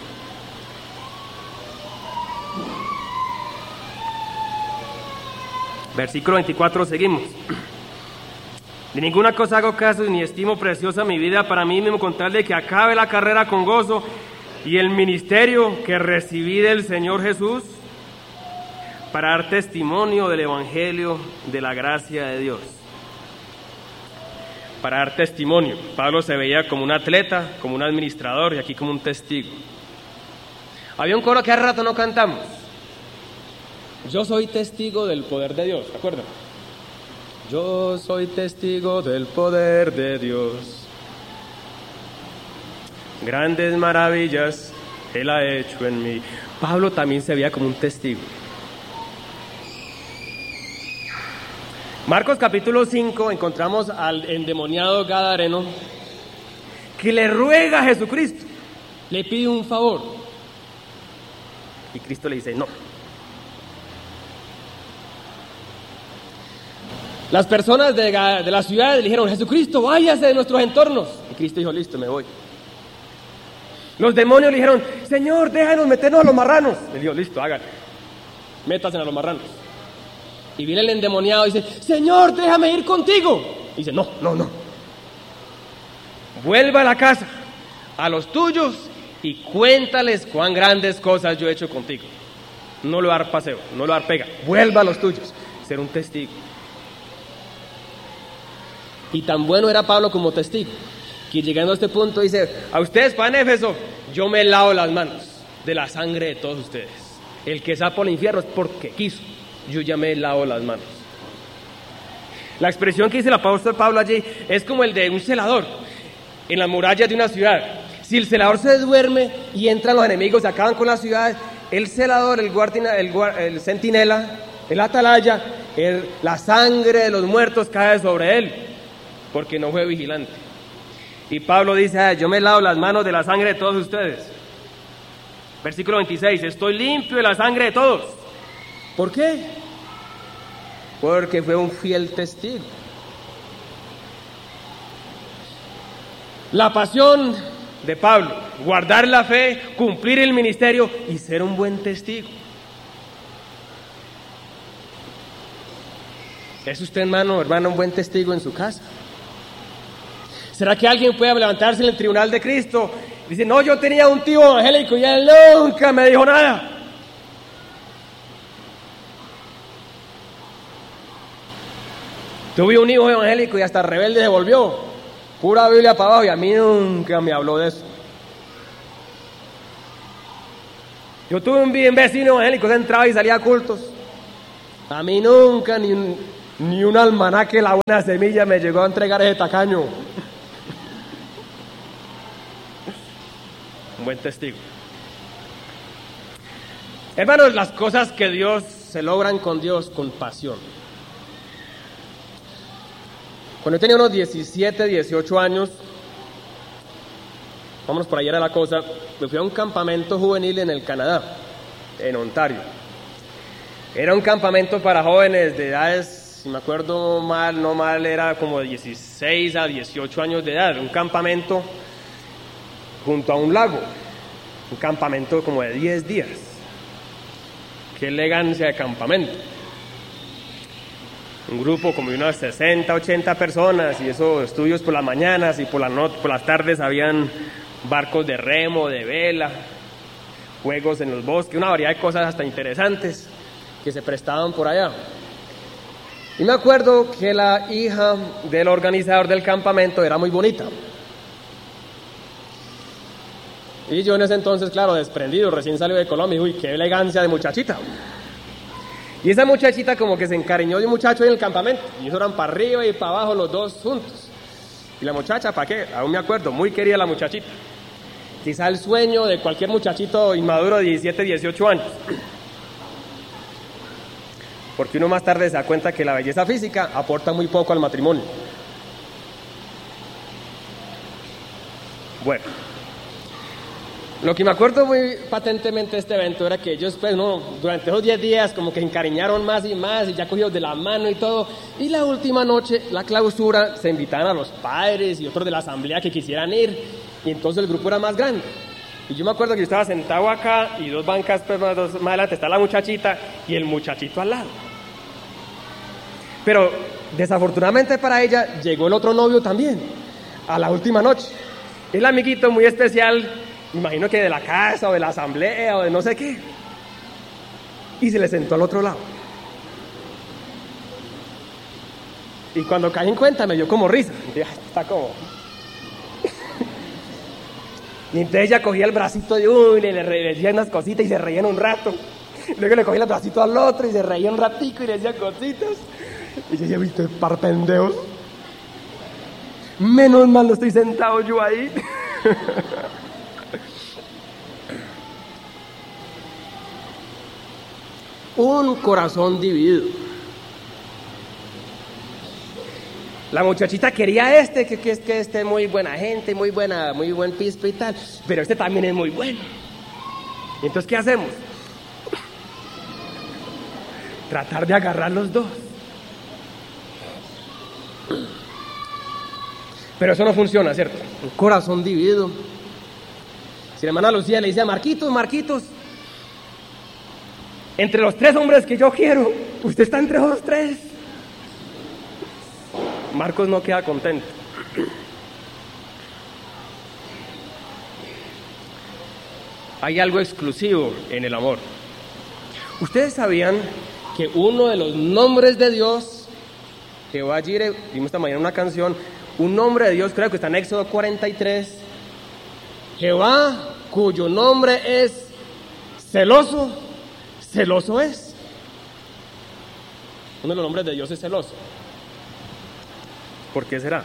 Versículo veinticuatro, seguimos. De ninguna cosa hago caso, ni estimo preciosa mi vida para mí mismo, con tal de que acabe la carrera con gozo y el ministerio que recibí del Señor Jesús, para dar testimonio del Evangelio de la gracia de Dios. Para dar testimonio. Pablo se veía como un atleta, como un administrador, y aquí como un testigo. Había un coro que hace rato no cantamos. Yo soy testigo del poder de Dios, ¿de acuerdo? Yo soy testigo del poder de Dios. Grandes maravillas Él ha hecho en mí. Pablo también se veía como un testigo. Marcos capítulo cinco, encontramos al endemoniado gadareno que le ruega a Jesucristo, le pide un favor. Y Cristo le dice no. Las personas de, de la ciudad le dijeron, Jesucristo, váyase de nuestros entornos. Y Cristo dijo, listo, me voy. Los demonios le dijeron, Señor, déjanos meternos a los marranos. Le dijo, listo, háganlo. Métanse a los marranos. Y viene el endemoniado y dice, Señor, déjame ir contigo. Y dice, no, no, no. Vuelva a la casa, a los tuyos, y cuéntales cuán grandes cosas yo he hecho contigo. No lo dar paseo, no lo dar pega. Vuelva a los tuyos, ser un testigo. Y tan bueno era Pablo como testigo, que llegando a este punto dice, a ustedes, pan Éfeso, yo me lavo las manos de la sangre de todos ustedes. El que zapa al infierno es porque quiso. Yo ya me lavo las manos. La expresión que dice el apóstol Pablo allí es como el de un celador en las murallas de una ciudad. Si el celador se duerme y entran los enemigos y acaban con la ciudad, el celador, el guardia, el, el centinela, el atalaya, el, la sangre de los muertos cae sobre él, porque no fue vigilante. Y Pablo dice, ah, yo me lavo las manos de la sangre de todos ustedes. Versículo veintiséis, estoy limpio de la sangre de todos. ¿Por qué? Porque fue un fiel testigo. La pasión de Pablo, guardar la fe, cumplir el ministerio y ser un buen testigo. ¿Es usted, hermano, hermano, un buen testigo en su casa? ¿Será que alguien puede levantarse en el tribunal de Cristo y dice, no, yo tenía un tío evangélico y él nunca me dijo nada? Tuve un hijo evangélico y hasta rebelde se volvió. Pura Biblia para abajo y a mí nunca me habló de eso. Yo tuve un vecino evangélico que entraba y salía a cultos. A mí nunca ni un, ni un almanaque La Buena Semilla me llegó a entregar ese tacaño. Un buen testigo. Hermanos, las cosas que Dios se logran con Dios con pasión. Cuando yo tenía unos diecisiete, dieciocho años, vámonos por ahí era la cosa, me fui a un campamento juvenil en el Canadá, en Ontario. Era un campamento para jóvenes de edades, si me acuerdo mal, no mal, era como de dieciséis a dieciocho años de edad. Un campamento junto a un lago, un campamento como de diez días. Qué elegancia de campamento. Un grupo como de unas sesenta, ochenta personas, y esos estudios por las mañanas y por, la not- por las tardes habían barcos de remo, de vela, juegos en los bosques, una variedad de cosas hasta interesantes que se prestaban por allá. Y me acuerdo que la hija del organizador del campamento era muy bonita. Y yo en ese entonces, claro, desprendido, recién salió de Colombia, uy, qué elegancia de muchachita. Y esa muchachita como que se encariñó de un muchacho en el campamento, y ellos eran para arriba y para abajo los dos juntos. Y la muchacha, ¿para qué? Aún me acuerdo, muy querida la muchachita. Quizá el sueño de cualquier muchachito inmaduro de diecisiete, dieciocho años. Porque uno más tarde se da cuenta que la belleza física aporta muy poco al matrimonio. Bueno, lo que me acuerdo muy patentemente de este evento era que ellos, pues, no, durante esos diez días como que se encariñaron más y más y ya cogidos de la mano y todo. Y la última noche, la clausura, se invitaban a los padres y otros de la asamblea que quisieran ir. Y entonces el grupo era más grande. Y yo me acuerdo que yo estaba sentado acá y dos bancas pues, más, dos, más adelante está la muchachita y el muchachito al lado. Pero desafortunadamente para ella llegó el otro novio también, a la última noche. El amiguito muy especial, imagino que de la casa o de la asamblea o de no sé qué. Y se le sentó al otro lado. Y cuando caí en cuenta me dio como risa. Dije, está como... Y entonces ella cogía el bracito de uno y le, le decía unas cositas y se reían un rato. Luego le cogía el bracito al otro y se reía un ratico y le decía cositas. Y yo decía, viste, par pendejos. Menos mal no estoy sentado yo ahí. Un corazón dividido. La muchachita quería este, que, que es que este es muy buena gente, muy buena, muy buen pispe y tal, pero este también es muy bueno. ¿Y entonces qué hacemos? Tratar de agarrar los dos. Pero eso no funciona, ¿cierto? Un corazón dividido. Si la hermana Lucía le dice a Marquitos, Marquitos, entre los tres hombres que yo quiero, usted está entre esos tres. Marcos no queda contento. Hay algo exclusivo en el amor. ¿Ustedes sabían que uno de los nombres de Dios, Jehová Jireh, vimos esta mañana una canción, un nombre de Dios, creo que está en Éxodo cuarenta y tres, Jehová, cuyo nombre es celoso, celoso es. Uno de los nombres de Dios es celoso. ¿Por qué será?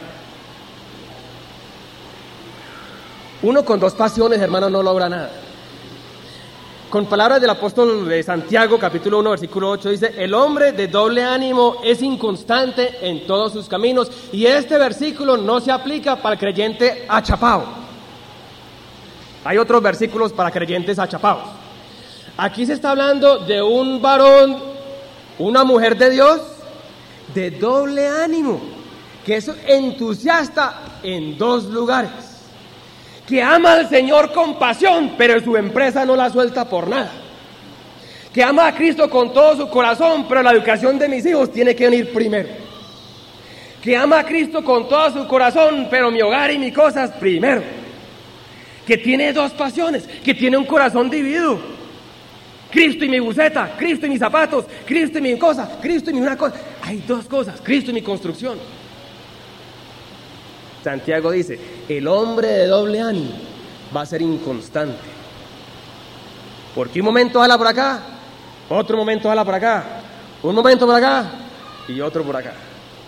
Uno con dos pasiones, hermano, no logra nada. Con palabras del apóstol de Santiago, capítulo uno, versículo ocho, dice, el hombre de doble ánimo es inconstante en todos sus caminos. Y este versículo no se aplica para el creyente achapao. Hay otros versículos para creyentes achapaos. Aquí se está hablando de un varón, una mujer de Dios, de doble ánimo, que es entusiasta en dos lugares, que ama al Señor con pasión, pero su empresa no la suelta por nada, que ama a Cristo con todo su corazón, pero la educación de mis hijos tiene que venir primero, que ama a Cristo con todo su corazón, pero mi hogar y mis cosas primero, que tiene dos pasiones, que tiene un corazón dividido, Cristo y mi buceta, Cristo y mis zapatos, Cristo y mi cosa, Cristo y mi una cosa, hay dos cosas, Cristo y mi construcción. Santiago dice, el hombre de doble ánimo va a ser inconstante. Porque un momento jala por acá, otro momento jala por acá, Un momento por acá y otro por acá.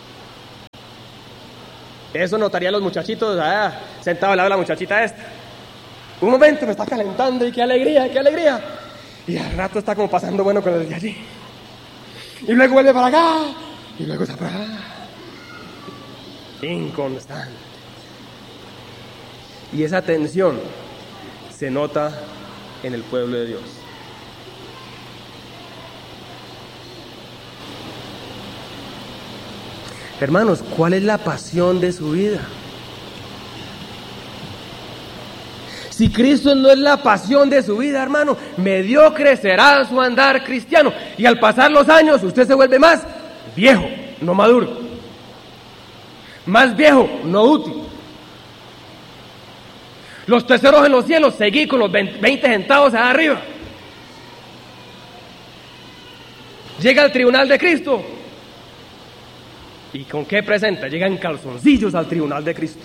Eso notarían los muchachitos allá, sentados al lado de la muchachita esta. Un momento, me está calentando y qué alegría, qué alegría. Y al rato está como pasando bueno con el de allí. Y luego vuelve para acá y luego está para acá. Inconstante. Y esa tensión se nota en el pueblo de Dios. Hermanos, ¿cuál es la pasión de su vida? Si Cristo no es la pasión de su vida, hermano, mediocre será su andar cristiano. Y al pasar los años, usted se vuelve más viejo, no maduro. Más viejo, no útil. Los tesoros en los cielos, seguí con los veinte centavos allá arriba. Llega al tribunal de Cristo. ¿Y con qué presenta? Llega en calzoncillos al tribunal de Cristo.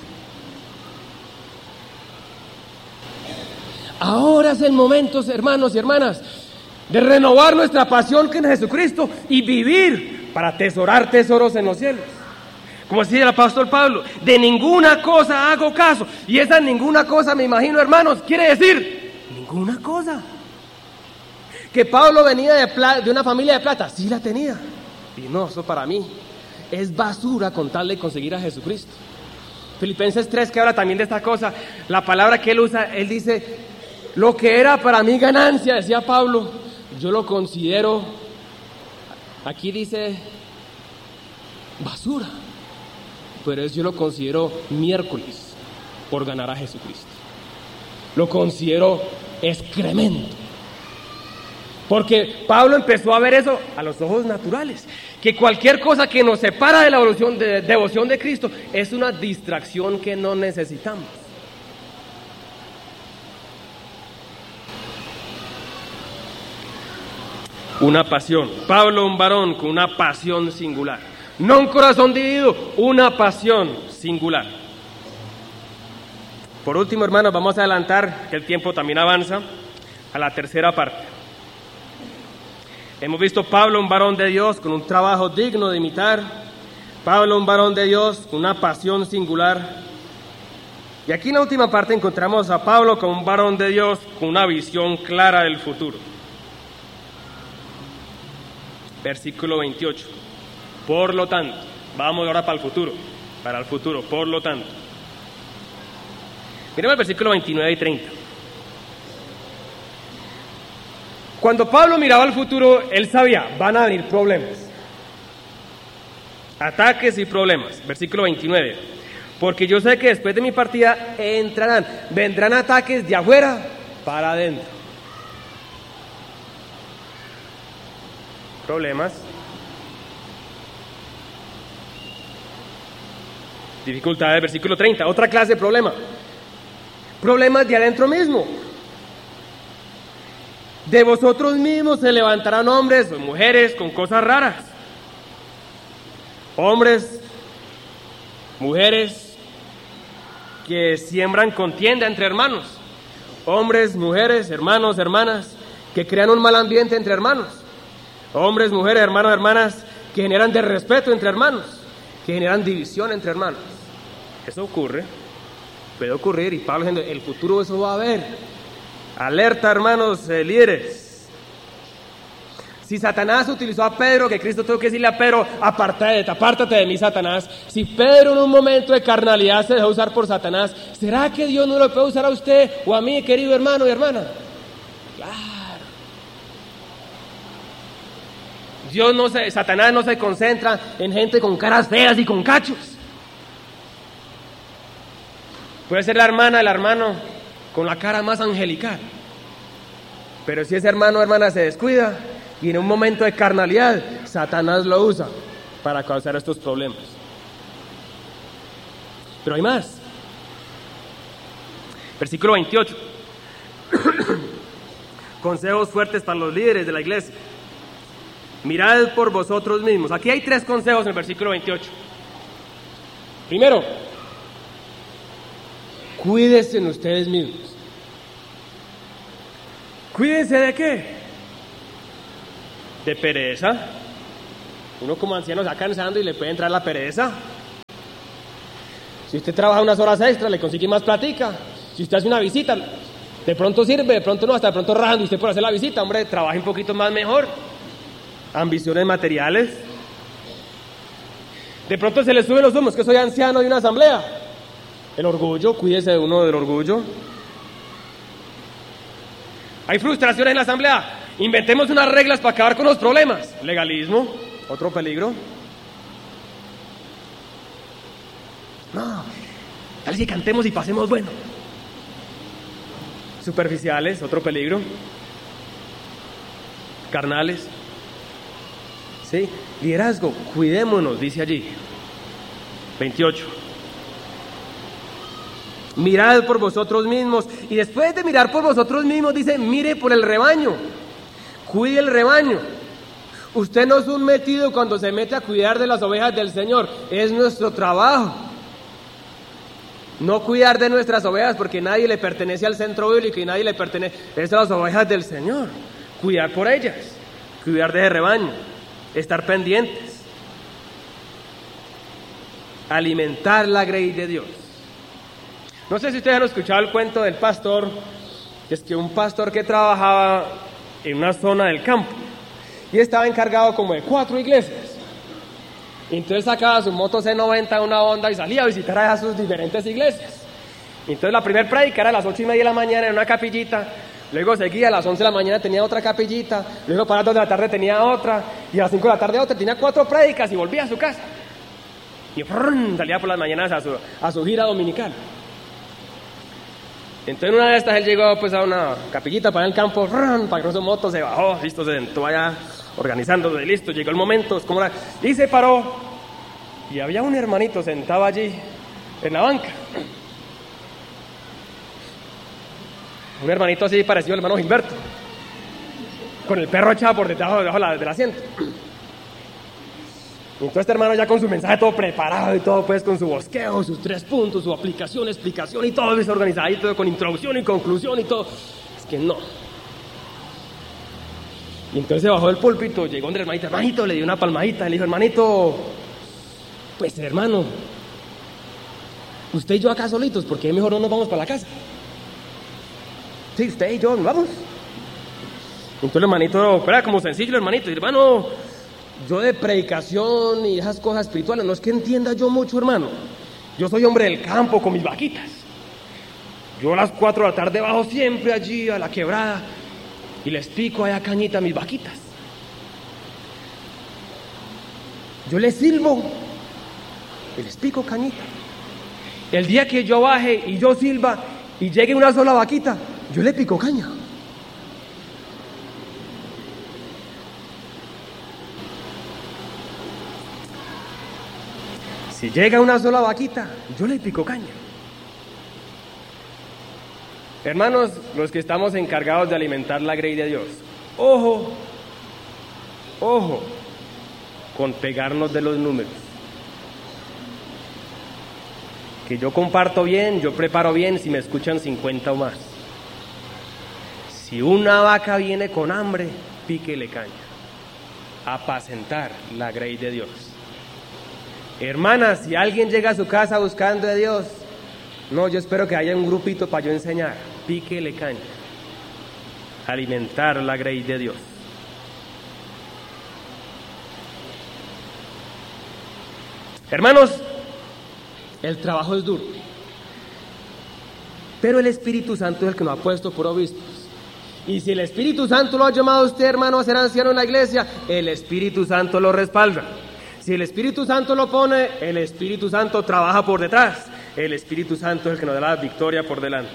Ahora es el momento, hermanos y hermanas, de renovar nuestra pasión en Jesucristo y vivir para atesorar tesoros en los cielos. Como decía el apóstol Pablo, de ninguna cosa hago caso. Y esa ninguna cosa, me imagino, hermanos, quiere decir ninguna cosa. Que Pablo venía de, pla- de una familia de plata, sí la tenía. Y no, eso para mí es basura con tal de conseguir a Jesucristo. Filipenses tres, que habla también de esta cosa, la palabra que él usa, él dice, lo que era para mí ganancia, decía Pablo, yo lo considero, aquí dice, basura, pero eso yo lo considero miércoles por ganar a Jesucristo. Lo considero excremento. Porque Pablo empezó a ver eso a los ojos naturales, que cualquier cosa que nos separa de la devoción de, devoción de Cristo es una distracción que no necesitamos. Una pasión. Pablo, un varón con una pasión singular. No un corazón dividido, una pasión singular. Por último, hermanos, vamos a adelantar, que el tiempo también avanza, a la tercera parte. Hemos visto Pablo, un varón de Dios, con un trabajo digno de imitar. Pablo, un varón de Dios, con una pasión singular. Y aquí en la última parte encontramos a Pablo como un varón de Dios, con una visión clara del futuro. Versículo veintiocho. Por lo tanto, vamos ahora para el futuro, para el futuro, por lo tanto. Miremos el versículo veintinueve y treinta. Cuando Pablo miraba al futuro, él sabía, van a venir problemas. Ataques y problemas. Versículo veintinueve. Porque yo sé que después de mi partida entrarán, vendrán ataques de afuera para adentro. Problemas. Dificultades. Versículo treinta. Otra clase de problema. Problemas de adentro mismo. De vosotros mismos se levantarán hombres o mujeres con cosas raras. Hombres, mujeres que siembran contienda entre hermanos. Hombres, mujeres, hermanos, hermanas que crean un mal ambiente entre hermanos. Hombres, mujeres, hermanos, hermanas que generan desrespeto entre hermanos, que generan división entre hermanos. Eso ocurre, puede ocurrir, y Pablo diciendo, el futuro eso va a haber. Alerta, hermanos, eh, líderes. Si Satanás utilizó a Pedro, que Cristo tuvo que decirle a Pedro, apártate, apártate de mí, Satanás. Si Pedro en un momento de carnalidad se dejó usar por Satanás, ¿será que Dios no lo puede usar a usted o a mí, querido hermano y hermana? Claro. Dios no se, Satanás no se concentra en gente con caras feas y con cachos. Puede ser la hermana, el hermano con la cara más angelical. Pero si ese hermano o hermana se descuida y en un momento de carnalidad, Satanás lo usa para causar estos problemas. Pero hay más. Versículo veintiocho. Consejos fuertes para los líderes de la iglesia. Mirad por vosotros mismos. Aquí hay tres consejos en el versículo veintiocho. Primero, cuídense en ustedes mismos. ¿Cuídense de qué? De pereza, Uno como anciano se va cansando y le puede entrar la pereza. Si usted trabaja unas horas extras, le consigue más platica. Si usted hace una visita, de pronto sirve, de pronto no, hasta de pronto rajan usted por hacer la visita. Hombre, trabaje un poquito más mejor. Ambiciones materiales. De pronto se le suben los humos, que soy anciano de una asamblea. El orgullo, cuídese de uno del orgullo. Hay frustraciones en la asamblea. Inventemos unas reglas para acabar con los problemas. Legalismo, otro peligro. No, tal si cantemos y pasemos bueno. Superficiales, otro peligro. Carnales. Sí, liderazgo, cuidémonos, dice allí. veintiocho. Mirad por vosotros mismos. Y después de mirar por vosotros mismos, dice, mire por el rebaño. Cuide el rebaño. Usted no es un metido cuando se mete a cuidar de las ovejas del Señor. Es nuestro trabajo. No cuidar de nuestras ovejas porque nadie le pertenece al centro bíblico y nadie le pertenece. Es a las ovejas del Señor. Cuidar por ellas. Cuidar de ese rebaño. Estar pendientes. Alimentar la grey de Dios. No sé si ustedes han escuchado el cuento del pastor, que es que un pastor que trabajaba en una zona del campo y estaba encargado como de cuatro iglesias. Y entonces sacaba su moto C noventa, una Honda y salía a visitar a sus diferentes iglesias. Y entonces la primera prédica era a las ocho y media de la mañana en una capillita, luego seguía a las once de la mañana tenía otra capillita, luego para las dos de la tarde tenía otra y a las cinco de la tarde otra, tenía cuatro prédicas y volvía a su casa. Y ¡frum! Salía por las mañanas a su, a su gira dominical. Entonces en una de estas él llegó pues a una capillita para el campo, ¡frum! Paró su moto, se bajó, listo, se sentó allá organizándose, listo, llegó el momento, como era, y se paró y había un hermanito sentado allí en la banca. Un hermanito así parecido al hermano Gilberto, con el perro echado por debajo, debajo del asiento. Entonces este hermano ya con su mensaje todo preparado y todo pues con su bosqueo, sus tres puntos, su aplicación, explicación y todo eso organizado y todo con introducción y conclusión y todo. Es que no. Y entonces se bajó del púlpito, llegó donde el hermanito, hermanito, le dio una palmadita, le dijo, hermanito, pues hermano, usted y yo acá solitos, porque mejor no nos vamos para la casa. Sí, usted y yo, vamos. Entonces el hermanito, era como sencillo el hermanito, y hermano, yo de predicación y esas cosas espirituales, no es que entienda yo mucho, hermano. Yo soy hombre del campo con mis vaquitas. Yo a las cuatro de la tarde bajo siempre allí a la quebrada y les pico allá cañita a mis vaquitas. Yo les silbo y les pico cañita. El día que yo baje y yo silba y llegue una sola vaquita, yo le pico caña. Si llega una sola vaquita, yo le pico caña. Hermanos, los que estamos encargados de alimentar la grey de Dios, ojo, ojo, con pegarnos de los números. Que yo comparto bien, yo preparo bien si me escuchan cincuenta o más. Si una vaca viene con hambre, píquele caña. Apacentar la grey de Dios. Hermanas, si alguien llega a su casa buscando de Dios, no, yo espero que haya un grupito para yo enseñar. Píquele caña. Alimentar la grey de Dios. Hermanos, el trabajo es duro, pero el Espíritu Santo es el que nos ha puesto por obispos. Y si el Espíritu Santo lo ha llamado a usted, hermano, a ser anciano en la iglesia, el Espíritu Santo lo respalda. Si el Espíritu Santo lo pone, el Espíritu Santo trabaja por detrás. El Espíritu Santo es el que nos da la victoria por delante.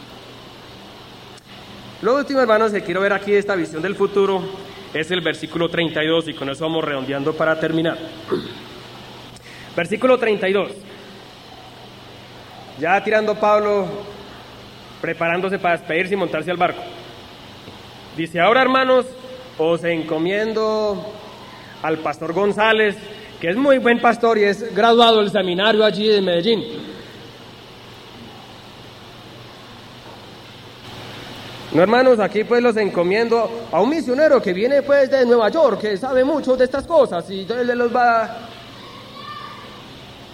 Lo último, hermanos, que quiero ver aquí de esta visión del futuro es el versículo treinta y dos, y con eso vamos redondeando para terminar. Versículo treinta y dos. Ya tirando Pablo, preparándose para despedirse y montarse al barco. Dice, ahora, hermanos, os encomiendo al pastor González, que es muy buen pastor y es graduado del seminario allí de Medellín. No, hermanos, aquí pues los encomiendo a un misionero que viene pues de Nueva York, que sabe mucho de estas cosas y él los va